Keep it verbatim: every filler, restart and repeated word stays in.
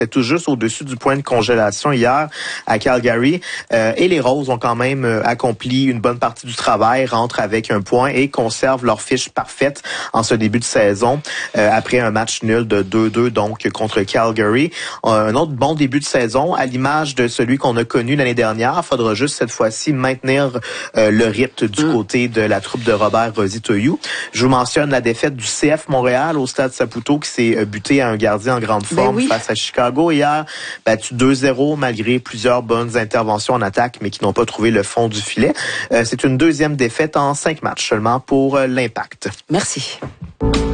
tout juste au-dessus du point de congélation hier à Calgary. Euh, et les Roses ont quand même euh, accompli une bonne partie du travail, rentrent avec un point et conservent leur fiche parfaite en ce début de saison euh, après un match nul de deux deux donc contre Calgary. Euh, un autre bon début de saison à l'image de celui qu'on a connu l'année dernière. Il faudra juste cette fois-ci maintenir euh, le rythme du mmh. côté de la troupe de Robert Rositoyou. Je vous mentionne la défaite du C F Montréal au Stade Saputo qui s'est buté à un gardien en grande forme ben oui. face à Chicago. Hier, battu deux zéro malgré plusieurs bonnes interventions en attaque, mais qui n'ont pas trouvé le fond du filet. Euh, c'est une deuxième défaite en cinq matchs seulement pour euh, l'Impact. Merci.